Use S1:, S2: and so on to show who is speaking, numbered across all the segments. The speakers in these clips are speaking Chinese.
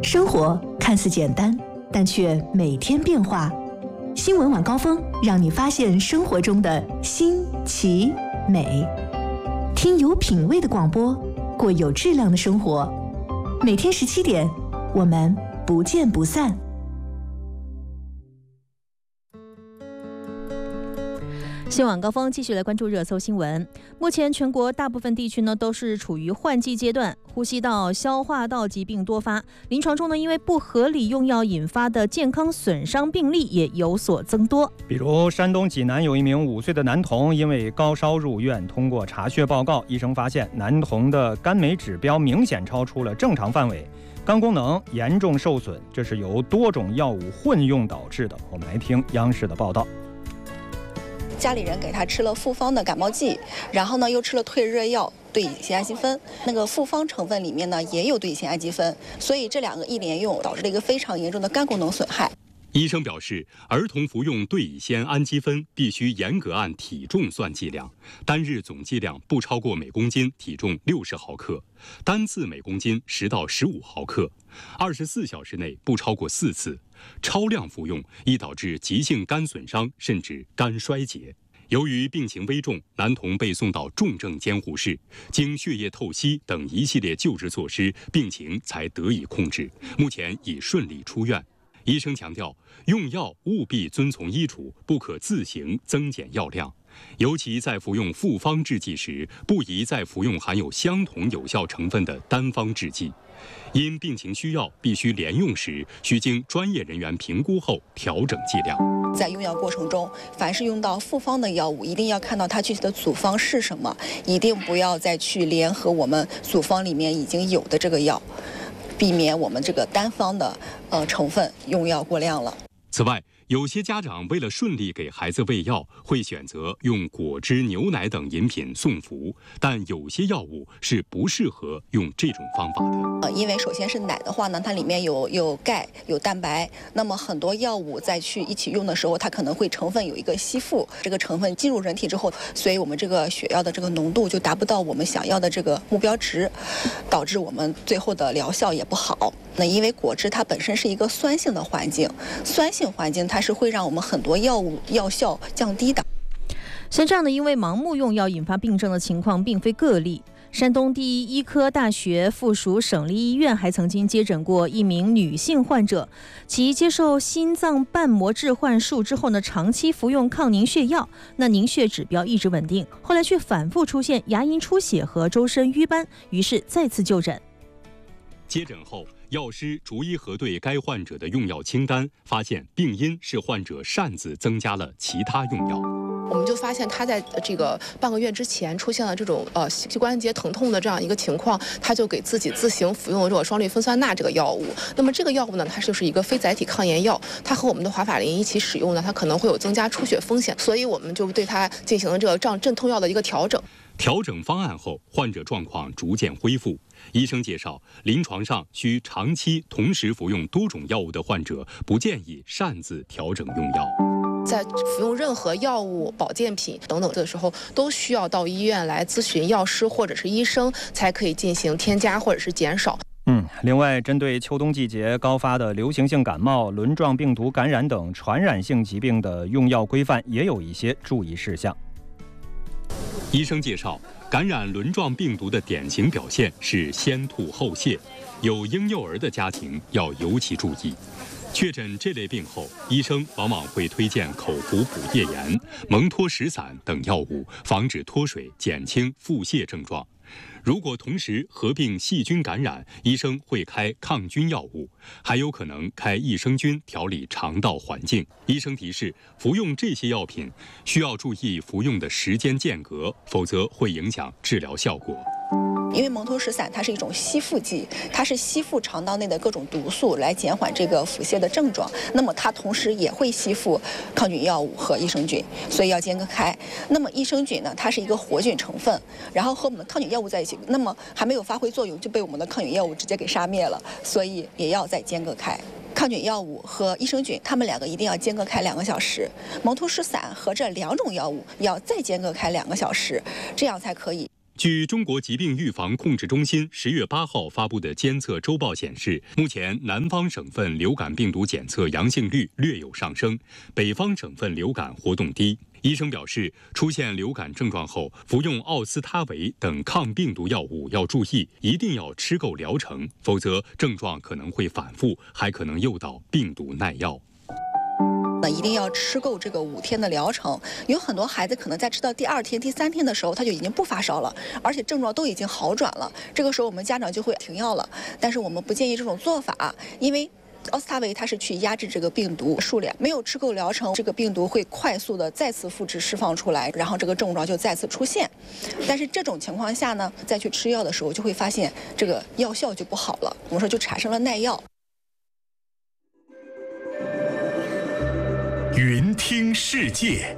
S1: 生活看似简单，但却每天变化。新闻晚高峰让你发现生活中的新奇美，听有品味的广播，过有质量的生活。每天17点，我们不见不散。
S2: 新晚高峰继续来关注热搜新闻。目前全国大部分地区呢都是处于换季阶段，呼吸道、消化道疾病多发，临床中呢因为不合理用药引发的健康损伤病例也有所增多。
S3: 比如山东济南有一名5岁的男童因为高烧入院，通过查血报告，医生发现男童的肝酶指标明显超出了正常范围，肝功能严重受损，这是由多种药物混用导致的。我们来听央视的报道。
S4: 家里人给他吃了复方的感冒剂，然后呢又吃了退热药对乙酰氨基酚，那个复方成分里面呢也有对乙酰氨基酚，所以这两个一连用导致了一个非常严重的肝功能损害。
S5: 医生表示，儿童服用对乙酰氨基酚必须严格按体重算剂量，单日总剂量不超过每公斤体重60毫克，单次每公斤10到15毫克，24小时内不超过4次。超量服用易导致急性肝损伤，甚至肝衰竭。由于病情危重，男童被送到重症监护室，经血液透析等一系列救治措施，病情才得以控制，目前已顺利出院。医生强调，用药务必遵从医嘱，不可自行增减药量。尤其在服用复方制剂时，不宜再服用含有相同有效成分的单方制剂。因病情需要必须连用时，需经专业人员评估后调整剂量。
S4: 在用药过程中，凡是用到复方的药物，一定要看到它具体的组方是什么，一定不要再去联合我们组方里面已经有的这个药，避免我们这个单方的成分用药过量了。
S5: 此外，有些家长为了顺利给孩子喂药，会选择用果汁、牛奶等饮品送服，但有些药物是不适合用这种方法的。
S4: 因为首先是奶的话呢，它里面有钙、有蛋白，那么很多药物再去一起用的时候，它可能会成分有一个吸附，这个成分进入人体之后，所以我们这个血药的这个浓度就达不到我们想要的这个目标值，导致我们最后的疗效也不好。那因为果汁它本身是一个酸性的环境，酸性环境它是会让我们很多药物药效降低的。
S2: 像这样的因为盲目用药引发病症的情况并非个例。山东第一医科大学附属省立医院还曾经接诊过一名女性患者，其接受心脏瓣膜置换术之后呢，长期服用抗凝血药，那凝血指标一直稳定，后来却反复出现牙龈出血和周身瘀斑，于是再次就诊。
S5: 接诊后，药师逐一核对该患者的用药清单，发现病因是患者擅自增加了其他用药。
S6: 我们就发现他在这个半个月之前出现了这种膝关节疼痛的这样一个情况，他就给自己自行服用了这个双氯芬酸钠这个药物。那么这个药物呢，它就是一个非甾体抗炎药，它和我们的华法林一起使用呢，它可能会有增加出血风险，所以我们就对它进行了这个镇痛药的一个调整。
S5: 调整方案后，患者状况逐渐恢复。医生介绍，临床上需长期同时服用多种药物的患者，不建议擅自调整用药。
S6: 在服用任何药物、保健品等等的时候，都需要到医院来咨询药师或者是医生，才可以进行添加或者是减少。
S3: 另外，针对秋冬季节高发的流行性感冒、轮状病毒感染等传染性疾病的用药规范，也有一些注意事项。
S5: 医生介绍，感染轮状病毒的典型表现是先吐后泻，有婴幼儿的家庭要尤其注意。确诊这类病后，医生往往会推荐口服补液盐、蒙脱石散等药物，防止脱水，减轻腹泻症状。如果同时合并细菌感染，医生会开抗菌药物，还有可能开益生菌调理肠道环境。医生提示，服用这些药品需要注意服用的时间间隔，否则会影响治疗效果。
S4: 因为蒙脱石散它是一种吸附剂，它是吸附肠道内的各种毒素来减缓这个腹泻的症状。那么它同时也会吸附抗菌药物和益生菌，所以要间隔开。那么益生菌呢，它是一个活菌成分，然后和我们的抗菌药物在一起，那么还没有发挥作用就被我们的抗菌药物直接给杀灭了，所以也要再间隔开。抗菌药物和益生菌，它们两个一定要间隔开2个小时。蒙脱石散和这2种药物要再间隔开2个小时，这样才可以。
S5: 据中国疾病预防控制中心10月8号发布的监测周报显示，目前南方省份流感病毒检测阳性率略有上升，北方省份流感活动低。医生表示，出现流感症状后，服用奥司他韦等抗病毒药物要注意，一定要吃够疗程，否则症状可能会反复，还可能诱导病毒耐药。
S4: 一定要吃够这个5天的疗程。有很多孩子可能在吃到第2天、第3天的时候，他就已经不发烧了，而且症状都已经好转了。这个时候我们家长就会停药了。但是我们不建议这种做法，因为奥司他韦它是去压制这个病毒数量，没有吃够疗程，这个病毒会快速的再次复制释放出来，然后这个症状就再次出现。但是这种情况下呢，再去吃药的时候，就会发现这个药效就不好了，我们说就产生了耐药。
S7: 云听世界，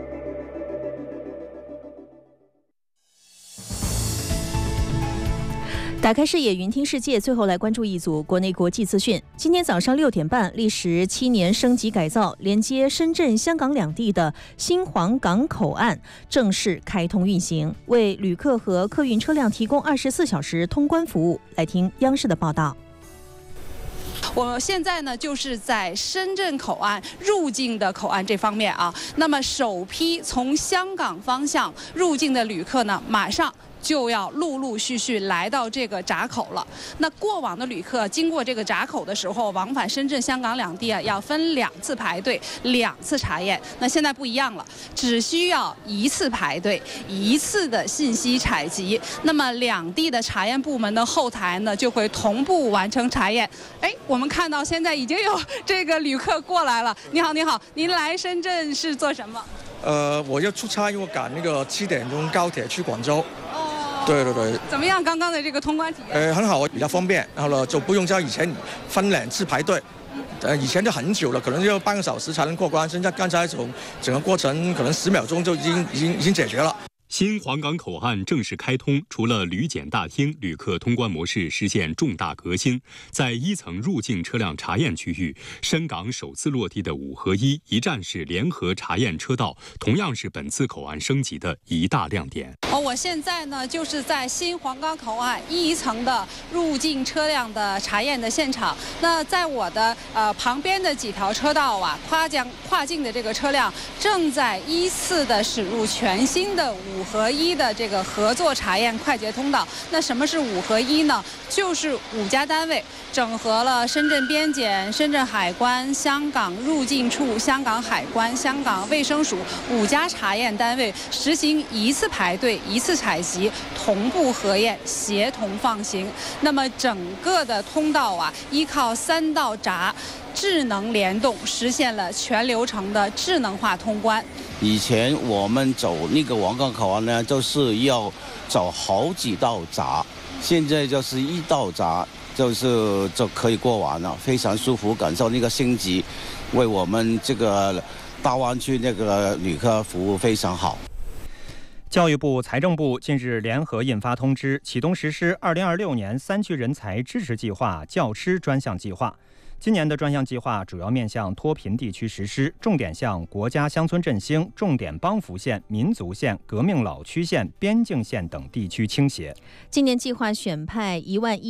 S2: 打开视野，云听世界。最后来关注一组国内国际资讯。今天早上6点半，历时7年升级改造，连接深圳、香港两地的新皇岗口岸正式开通运行，为旅客和客运车辆提供24小时通关服务。来听央视的报道。
S8: 我现在呢，就是在深圳口岸入境的口岸这方面啊。那么首批从香港方向入境的旅客呢，马上就要陆陆续续来到这个闸口了。那过往的旅客经过这个闸口的时候，往返深圳、香港两地啊，要分2次排队、2次查验。那现在不一样了，只需要1次排队、1次的信息采集。那么两地的查验部门的后台呢，就会同步完成查验。我们看到现在已经有这个旅客过来了。你好，你好，您来深圳是做什么？
S9: 我要出差，因为我赶那个7点钟高铁去广州。对对对，
S8: 怎么样？刚刚的这个通关体验？
S9: 很好，比较方便，然后呢就不用像以前分2次排队，以前就很久了，可能要半个小时才能过关，现在刚才从整个过程可能10秒钟就已经解决了。
S5: 新皇岗口岸正式开通，除了旅检大厅旅客通关模式实现重大革新，在1层入境车辆查验区域，深港首次落地的5合1一站式联合查验车道，同样是本次口岸升级的一大亮点。
S8: 我现在呢就是在新皇岗口岸1层的入境车辆的查验的现场。那在我的旁边的几条车道啊，跨境的这个车辆正在依次的驶入全新的5合1的这个合作查验快捷通道。那什么是5合1呢？就是5家单位整合了深圳边检、深圳海关、香港入境处、香港海关、香港卫生署5家查验单位，实行1次排队、1次采集、同步核验、协同放行。那么整个的通道啊，依靠3道闸智能联动，实现了全流程的智能化通关。
S10: 以前我们走那个皇岗口岸呢，就是要走好几道闸，现在就是1道闸就可以过完了，非常舒服，感受那个升级，为我们这个大湾区那个旅客服务非常好。
S3: 教育部、财政部近日联合印发通知，启动实施2026年3区人才支持计划教师专项计划。今年的专项计划主要面向脱贫地区实施，重点向国家乡村振兴、重点帮扶县、民族县、革命老区县、边境县等地区倾斜。
S2: 今年计划选派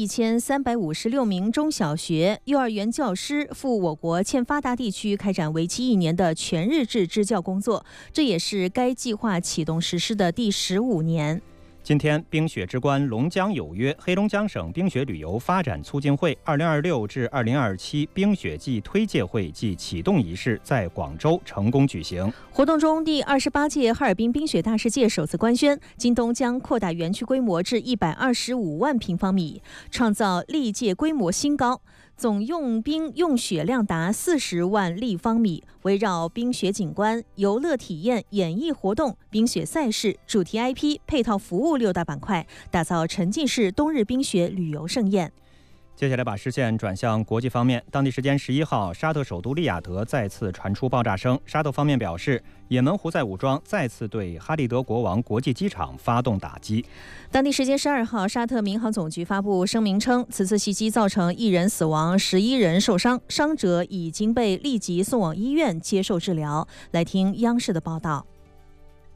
S2: 11356名中小学、幼儿园教师赴我国欠发达地区开展为期1年的全日制支教工作，这也是该计划启动实施的第15年。
S3: 今天，冰雪之关龙江有约黑龙江省冰雪旅游发展促进会2026至2027冰雪季推介会暨启动仪式在广州成功举行。
S2: 活动中，第28届哈尔滨冰雪大世界首次官宣，京东将扩大园区规模至125万平方米，创造历届规模新高。总用冰用雪量达40万立方米，围绕冰雪景观、游乐体验、演艺活动、冰雪赛事、主题 IP、配套服务6大板块，打造沉浸式冬日冰雪旅游盛宴。
S3: 接下来把视线转向国际方面，当地时间11号，沙特首都利雅得再次传出爆炸声。沙特方面表示，也门胡塞武装再次对哈利德国王国际机场发动打击。
S2: 当地时间12号，沙特民航总局发布声明称，此次袭击造成1人死亡，11人受伤，伤者已经被立即送往医院接受治疗。来听央视的报道。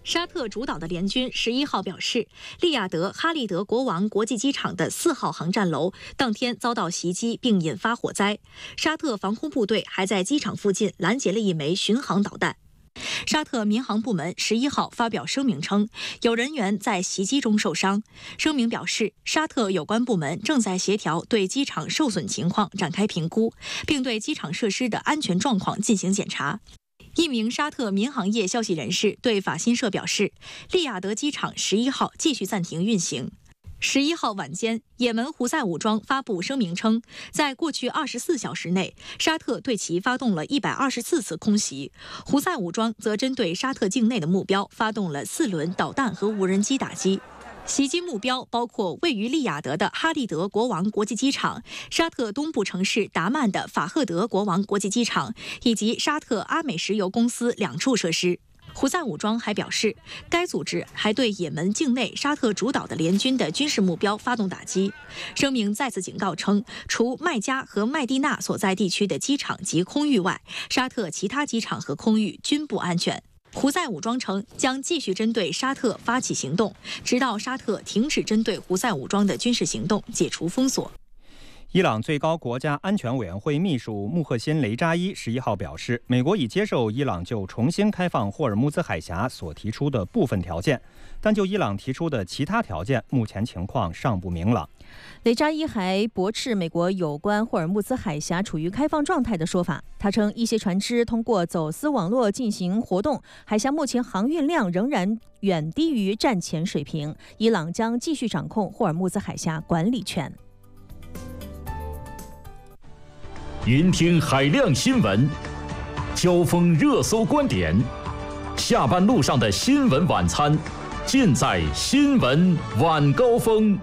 S11: 沙特主导的联军11号表示，利雅得哈利德国王国际机场的4号航站楼当天遭到袭击并引发火灾。沙特防空部队还在机场附近拦截了一枚巡航导弹。沙特民航部门11号发表声明称，有人员在袭击中受伤。声明表示，沙特有关部门正在协调对机场受损情况展开评估，并对机场设施的安全状况进行检查。一名沙特民航业消息人士对法新社表示，利雅得机场11号继续暂停运行。11号晚间，也门胡塞武装发布声明称，在过去24小时内，沙特对其发动了124次空袭。胡塞武装则针对沙特境内的目标发动了4轮导弹和无人机打击。袭击目标包括位于利雅得的哈利德国王国际机场、沙特东部城市达曼的法赫德国王国际机场，以及沙特阿美石油公司2处设施。胡塞武装还表示，该组织还对也门境内沙特主导的联军的军事目标发动打击。声明再次警告称，除麦加和麦地那所在地区的机场及空域外，沙特其他机场和空域均不安全。胡塞武装称将继续针对沙特发起行动，直到沙特停止针对胡塞武装的军事行动，解除封锁。
S3: 伊朗最高国家安全委员会秘书穆赫辛·雷扎伊11号表示，美国已接受伊朗就重新开放霍尔木兹海峡所提出的部分条件，但就伊朗提出的其他条件，目前情况尚不明朗。
S2: 雷扎伊还驳斥美国有关霍尔木兹海峡处于开放状态的说法。他称，一些船只通过走私网络进行活动，海峡目前航运量仍然远低于战前水平。伊朗将继续掌控霍尔木兹海峡管理权。
S7: 云听海量新闻，交锋热搜观点，下班路上的新闻晚餐，尽在新闻晚高峰。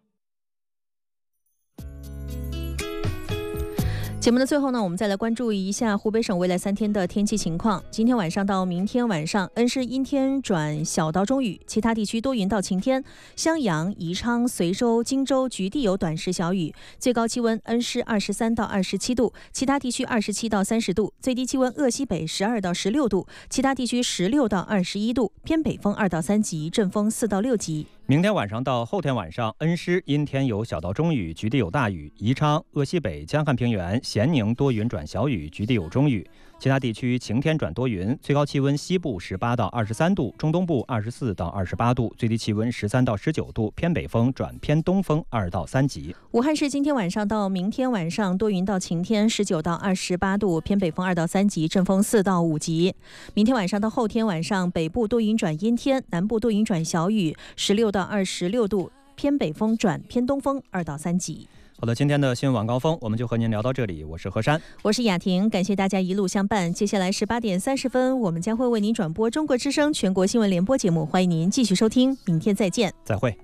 S2: 节目的最后呢，我们再来关注一下湖北省未来3天的天气情况。今天晚上到明天晚上，恩施阴天转小到中雨，其他地区多云到晴天。襄阳、宜昌、随州、荆州局地有短时小雨。最高气温恩施23到27度，其他地区27到30度。最低气温鄂西北12到16度，其他地区16到21度。偏北风2到3级，阵风4到6级。
S3: 明天晚上到后天晚上，恩施阴天有小到中雨，局地有大雨；宜昌、鄂西北、江汉平原、咸宁多云转小雨，局地有中雨；其他地区晴天转多云。最高气温西部18到23度，中东部24到28度，最低气温13到19度，偏北风转偏东风2到3级。
S2: 武汉市今天晚上到明天晚上多云到晴天，19到28度，偏北风2到3级，阵风4到5级。明天晚上到后天晚上，北部多云转阴天，南部多云转小雨，16到26度，偏北风转偏东风2到3级。
S3: 好的，今天的新闻晚高峰我们就和您聊到这里，我是何山，
S2: 我是雅婷，感谢大家一路相伴。接下来18点30分，我们将会为您转播中国之声全国新闻联播节目，欢迎您继续收听，明天再见，
S3: 再会。